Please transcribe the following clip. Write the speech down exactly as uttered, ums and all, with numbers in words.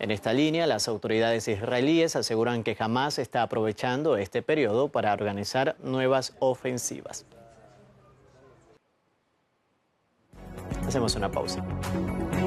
En esta línea, las autoridades israelíes aseguran que Hamás está aprovechando este periodo para organizar nuevas ofensivas. Hacemos una pausa.